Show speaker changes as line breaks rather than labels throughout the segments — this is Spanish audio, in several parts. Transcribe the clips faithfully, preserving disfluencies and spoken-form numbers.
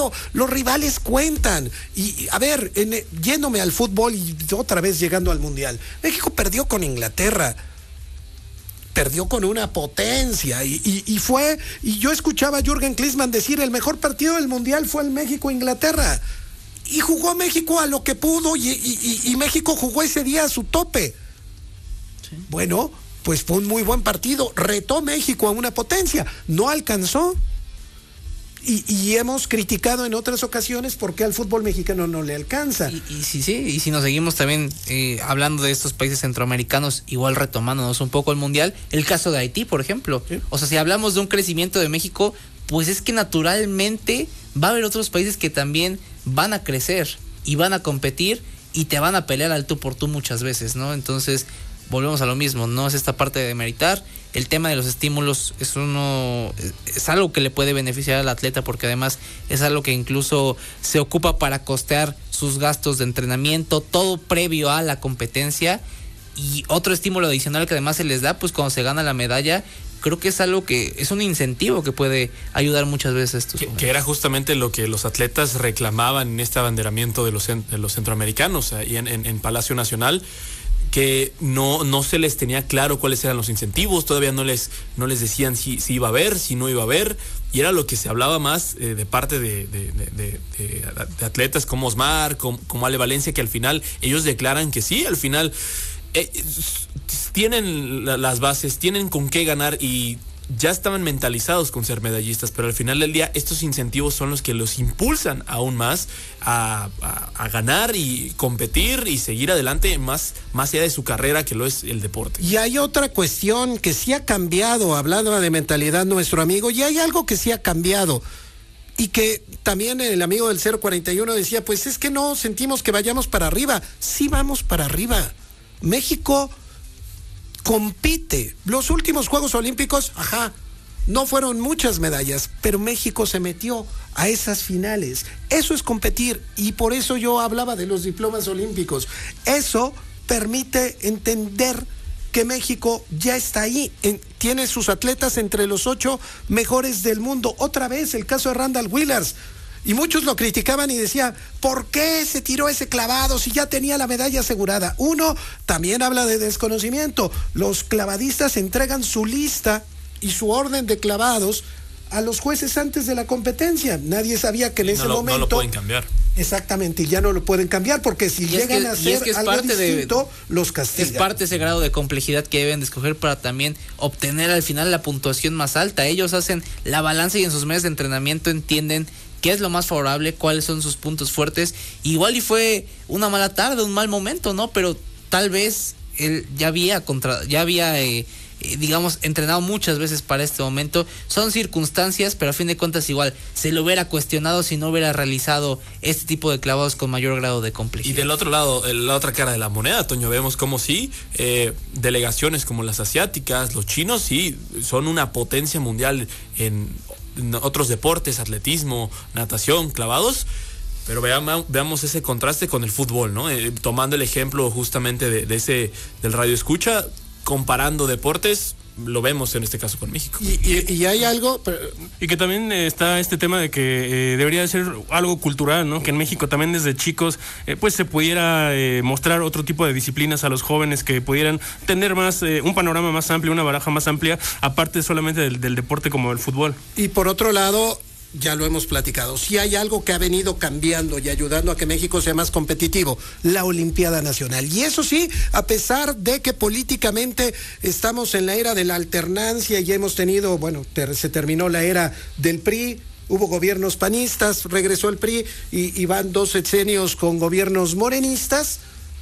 Los rivales cuentan. Y, a ver, en, yéndome al fútbol y otra vez llegando al Mundial, México perdió con Inglaterra. Perdió con una potencia y, y, y fue, y yo escuchaba a Jürgen Klinsmann decir, el mejor partido del Mundial fue el México-Inglaterra. Y jugó México a lo que pudo y, y, y México jugó ese día a su tope. Sí. Bueno, pues fue un muy buen partido. Retó México a una potencia. No alcanzó. Y, y hemos criticado en otras ocasiones por qué al fútbol mexicano no le alcanza.
Y, y sí, sí, y si nos seguimos también eh, hablando de estos países centroamericanos, igual retomándonos un poco el Mundial, el caso de Haití, por ejemplo. ¿Sí? O sea, si hablamos de un crecimiento de México, pues es que naturalmente va a haber otros países que también van a crecer y van a competir y te van a pelear al tú por tú muchas veces, ¿no? Entonces, volvemos a lo mismo, no es esta parte de demeritar. El tema de los estímulos es uno es algo que le puede beneficiar al atleta porque además es algo que incluso se ocupa para costear sus gastos de entrenamiento, todo previo a la competencia. Y otro estímulo adicional que además se les da pues cuando se gana la medalla, creo que es algo que es un incentivo que puede ayudar muchas veces a estos
que, que era justamente lo que los atletas reclamaban en este abanderamiento de los, de los centroamericanos ahí en, en, en Palacio Nacional, que no, no se les tenía claro cuáles eran los incentivos, todavía no les, no les decían si, si iba a haber, si no iba a haber, y era lo que se hablaba más eh, de parte de, de, de, de, de, de atletas como Osmar, como, como Ale Valencia, que al final ellos declaran que sí, al final eh, tienen la, las bases, tienen con qué ganar y ya estaban mentalizados con ser medallistas, pero al final del día estos incentivos son los que los impulsan aún más a, a, a ganar y competir y seguir adelante más, más allá de su carrera que lo es el deporte.
Y hay otra cuestión que sí ha cambiado, hablando de mentalidad nuestro amigo, y hay algo que sí ha cambiado y que también el amigo del cero cuarenta y uno decía, pues es que no sentimos que vayamos para arriba. Sí vamos para arriba. México compite. Los últimos Juegos Olímpicos, ajá, no fueron muchas medallas, pero México se metió a esas finales. Eso es competir y por eso yo hablaba de los diplomas olímpicos. Eso permite entender que México ya está ahí, en, tiene sus atletas entre los ocho mejores del mundo. Otra vez el caso de Randall Willers. Y muchos lo criticaban y decían, ¿por qué se tiró ese clavado si ya tenía la medalla asegurada? Uno, también habla de desconocimiento. Los clavadistas entregan su lista y su orden de clavados a los jueces antes de la competencia. Nadie sabía que en
y
ese
no lo,
momento...
No lo pueden cambiar.
Exactamente, y ya no lo pueden cambiar porque si
y
llegan
es que,
a hacer
es que es
algo distinto,
de,
los castigan.
Es parte de ese grado de complejidad que deben de escoger para también obtener al final la puntuación más alta. Ellos hacen la balanza y en sus meses de entrenamiento entienden qué es lo más favorable, cuáles son sus puntos fuertes. Igual y fue una mala tarde, un mal momento, ¿no? Pero tal vez él ya había contra, ya había eh, eh, digamos, entrenado muchas veces para este momento. Son circunstancias, pero a fin de cuentas igual se lo hubiera cuestionado si no hubiera realizado este tipo de clavados con mayor grado de complejidad.
Y del otro lado, la otra cara de la moneda, Toño, vemos como sí, eh, delegaciones como las asiáticas, los chinos, sí, son una potencia mundial en otros deportes, atletismo, natación, clavados, pero veamos, veamos ese contraste con el fútbol, ¿no? Eh, tomando el ejemplo justamente de, de ese del radio escucha, comparando deportes, lo vemos en este caso con México.
Y, y, y hay algo... Pero...
Y que también eh, está este tema de que eh, debería ser algo cultural, ¿no? Que en México también desde chicos eh, pues se pudiera eh, mostrar otro tipo de disciplinas a los jóvenes que pudieran tener más eh, un panorama más amplio, una baraja más amplia, aparte solamente del, del deporte como el fútbol.
Y por otro lado... Ya lo hemos platicado. Si hay algo que ha venido cambiando y ayudando a que México sea más competitivo, la Olimpiada Nacional. Y eso sí, a pesar de que políticamente estamos en la era de la alternancia y hemos tenido, bueno, ter- se terminó la era del P R I, hubo gobiernos panistas, regresó el P R I y, y van dos sexenios con gobiernos morenistas.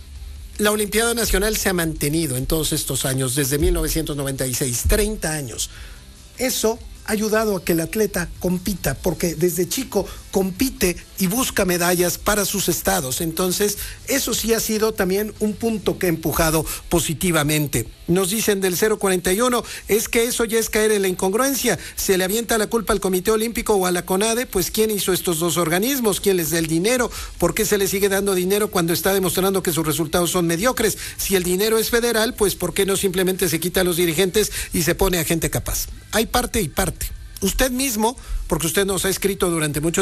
La Olimpiada Nacional se ha mantenido en todos estos años, desde mil novecientos noventa y seis, treinta años. Eso ha ayudado a que el atleta compita, porque desde chico compite y busca medallas para sus estados. Entonces, eso sí ha sido también un punto que ha empujado positivamente. Nos dicen del cero cuarenta y uno, es que eso ya es caer en la incongruencia. Se le avienta la culpa al Comité Olímpico o a la CONADE, pues ¿quién hizo estos dos organismos? ¿Quién les da el dinero? ¿Por qué se le sigue dando dinero cuando está demostrando que sus resultados son mediocres? Si el dinero es federal, pues ¿por qué no simplemente se quita a los dirigentes y se pone a gente capaz? Hay parte y parte. Usted mismo, porque usted nos ha escrito durante mucho